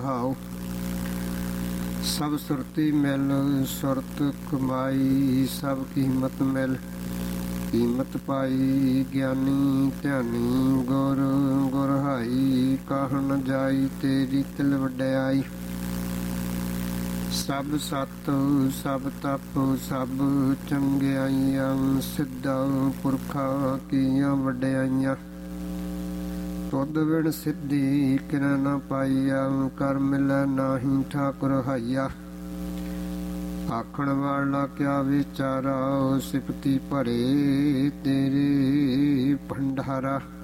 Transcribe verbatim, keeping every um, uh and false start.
ਰਹਾਉ। ਸਭ ਸੁਰਤੀ ਮਿਲ ਸੁਰਤ ਕਮਾਈ, ਸਭ ਕੀਮਤ ਮਿਲ ਕੀਮਤ ਪਾਈ। ਗਿਆਨੀ ਧਿਆਨੀ ਗੁਰ ਗੁਰਹਾਈ, ਕਾਹ ਨ ਜਾਈ ਤੇਰੀ ਤਿਲ ਵਡਿਆਈ। ਸਭ ਸਤ ਸਭ ਤਪ ਸਭ ਚੰਗਿਆਈਆਂ, ਸਿੱਧਾ ਪੁਰਖਾਂ ਕੀਆਂ ਵਡਿਆਈਆਂ। ਤੁਧ ਬਿਨ ਸਿੱਧੀ ਕਿਰੈ ਨ ਪਾਈਆ, ਕਰ ਮਿਲੈ ਨਾਹੀ ਠਾਕੁਰ ਹਾਈਆ। ਆਖਣ ਵਾਲਾ ਕਿਆ ਵਿਚਾਰਾ, ਸਿਫਤੀ ਭਰੇ ਤੇਰੇ ਭੰਡਾਰਾ।